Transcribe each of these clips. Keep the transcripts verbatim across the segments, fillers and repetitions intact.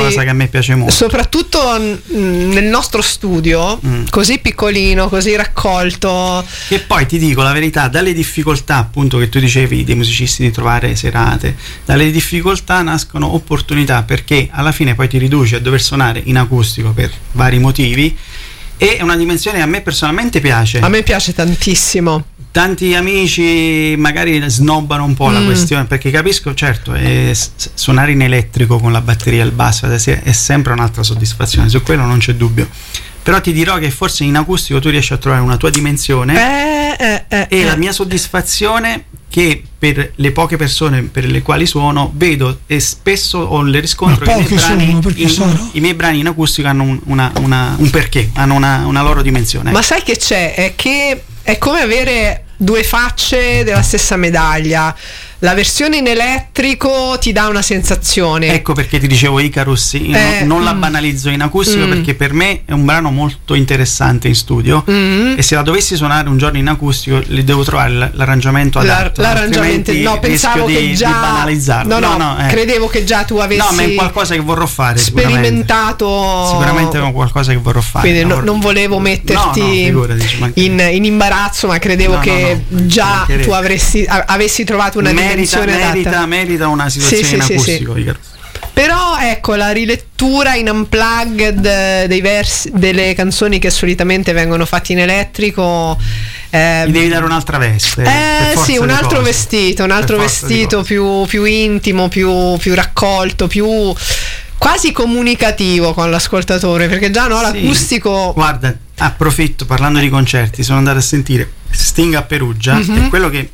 cosa che a me piace molto. Soprattutto n- nel nostro studio, mm. così piccolino, così raccolto. E poi ti dico la verità, dalle difficoltà appunto che tu dicevi dei musicisti di trovare serate, dalle difficoltà nascono opportunità, perché alla fine poi ti riduci a dover suonare in acustico per vari motivi, e è una dimensione che a me personalmente piace. A me piace tantissimo. Tanti amici magari snobbano un po' mm. la questione, perché capisco, certo, è, suonare in elettrico con la batteria e il basso è sempre un'altra soddisfazione, su quello non c'è dubbio. Però ti dirò che forse in acustico tu riesci a trovare una tua dimensione, eh, eh, eh, e eh. la mia soddisfazione che per le poche persone per le quali suono vedo, e spesso ho le riscontro che i miei, brani in, i miei brani in acustico hanno un, una, una, un perché, hanno una, una loro dimensione. Ma sai che c'è? È che è come avere due facce della stessa medaglia. La versione in elettrico ti dà una sensazione. Ecco perché ti dicevo Icarus, io eh, non, non mm. la banalizzo in acustico, mm. perché per me è un brano molto interessante in studio, mm. e se la dovessi suonare un giorno in acustico le devo trovare l'arrangiamento adatto. La, l'arrangiamento, no, pensavo di, che già di banalizzarlo. No, no, no, no eh. credevo che già tu avessi No, ma è qualcosa che vorrò fare. Sperimentato. Sicuramente, sicuramente è qualcosa che vorrò fare. Quindi no, non volevo metterti no, no, figurati, in, in imbarazzo, ma credevo no, che no, no, già tu avresti, avessi trovato una merita, dimensione merita, adatta. merita una situazione sì, in sì, acustico, sì, sì. Però ecco, la rilettura in unplugged dei versi, delle canzoni che solitamente vengono fatte in elettrico, eh, gli devi dare un'altra veste, eh sì, un altro cose. vestito un altro vestito più, più intimo, più, più raccolto, più quasi comunicativo con l'ascoltatore, perché già no, l'acustico. Sì. Guarda, approfitto, parlando di concerti, sono andato a sentire Sting a Perugia, mm-hmm. e quello che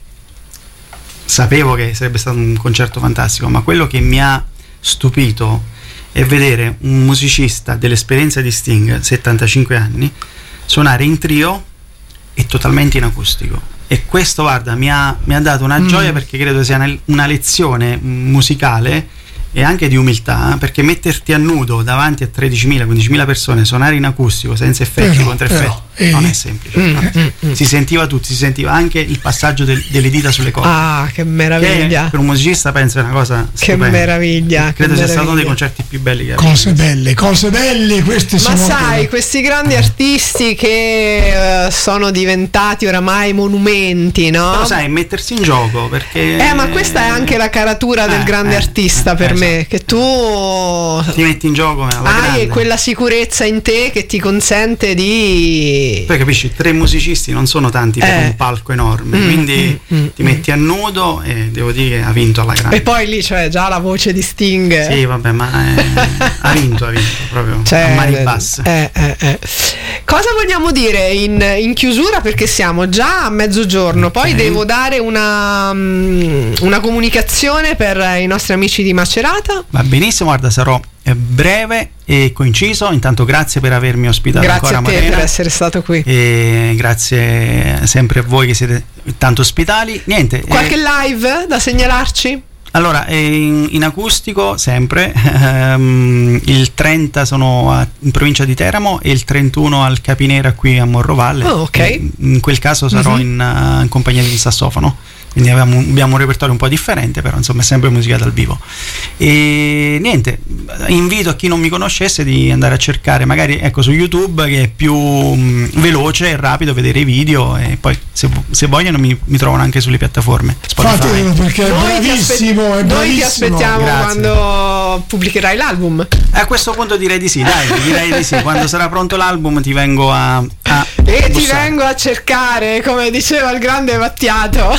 sapevo che sarebbe stato un concerto fantastico, ma quello che mi ha stupito è vedere un musicista dell'esperienza di Sting, settantacinque anni, suonare in trio e totalmente in acustico. E questo, guarda, mi ha, mi ha dato una mm. gioia, perché credo sia una, una lezione musicale e anche di umiltà, perché metterti a nudo davanti a tredicimila quindicimila persone, suonare in acustico senza effetti, però, contra effetti, però, non eh, è semplice. mm, non è semplice. mm, si sentiva tutto, si sentiva anche il passaggio del, delle dita sulle corde. Ah, che meraviglia! Che per un musicista penso è una cosa stupenda. Che meraviglia! Credo che sia meraviglia. stato uno dei concerti più belli che cose avevo. belle, cose belle queste. Ma sono sai, questi grandi artisti che uh, sono diventati oramai monumenti, no? Però sai, mettersi in gioco, perché Eh, ma questa è anche la caratura del eh, grande eh, artista, eh, per eh, me, esatto. che tu ti metti in gioco alla hai grande. quella sicurezza in te che ti consente di. Poi capisci, tre musicisti non sono tanti per eh. un palco enorme, mm, quindi mm, mm, ti metti a nudo, e devo dire che ha vinto alla grande. E poi lì c'è già la voce di Sting. Sì, vabbè, ma è, ha vinto, ha vinto proprio cioè, a mani basse. Eh, eh, eh. Cosa vogliamo dire in, in chiusura, perché siamo già a mezzogiorno, poi okay. devo dare una, um, una comunicazione per i nostri amici di Macerata. Va benissimo, guarda, sarò breve e coinciso. Intanto grazie per avermi ospitato. Grazie ancora, a te Marina, per essere stato qui, e grazie sempre a voi che siete tanto ospitali. Niente, qualche eh, live da segnalarci? Allora, in, in acustico sempre, um, il trenta sono a, in provincia di Teramo, e il trentuno al Capinera qui a Morrovalle. Oh, ok. In quel caso sarò mm-hmm. in, uh, in compagnia di un sassofono, quindi abbiamo, abbiamo un repertorio un po' differente, però insomma è sempre musica dal vivo. E niente, invito a chi non mi conoscesse di andare a cercare magari, ecco, su YouTube, che è più um, veloce e rapido vedere i video, e poi se, se vogliono mi, mi trovano anche sulle piattaforme Spotify. Fatelo, perché è noi bravissimo, ti è bravissimo. Noi ti aspettiamo. Grazie. Quando pubblicherai l'album. A questo punto direi di sì, dai, direi di sì. Quando sarà pronto l'album ti vengo a, a e bussare. Ti vengo a cercare, come diceva il grande Mattiato.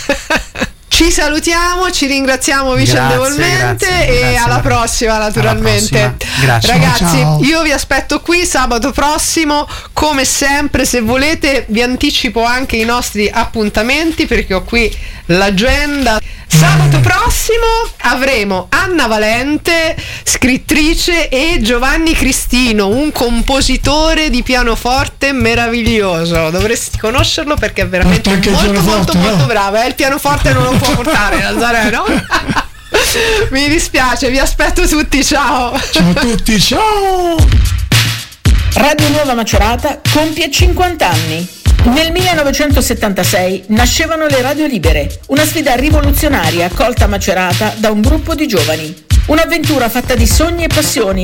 Ci salutiamo, ci ringraziamo vicendevolmente, grazie, e grazie, alla grazie. prossima naturalmente. Alla prossima. Grazie. Ragazzi, ciao. io vi aspetto qui sabato prossimo, come sempre. Se volete vi anticipo anche i nostri appuntamenti, perché ho qui l'agenda. Sabato prossimo avremo Anna Valente, scrittrice, e Giovanni Cristino, un compositore di pianoforte meraviglioso. Dovresti conoscerlo, perché è veramente molto molto molto, molto bravo. Eh? Il pianoforte non lo può portare Nazareno. Mi dispiace, vi aspetto tutti, ciao. Ciao a tutti, ciao. Radio Nuova Macerata compie cinquanta anni. Nel millenovecentosettantasei nascevano le radio libere, una sfida rivoluzionaria accolta a Macerata da un gruppo di giovani. Un'avventura fatta di sogni e passioni